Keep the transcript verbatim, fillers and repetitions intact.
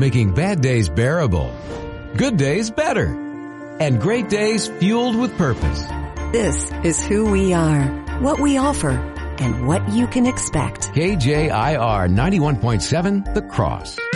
making bad days bearable, good days better, and great days fueled with purpose. This is who we are, what we offer, and what you can expect. K J I R ninety-one point seven, The Cross.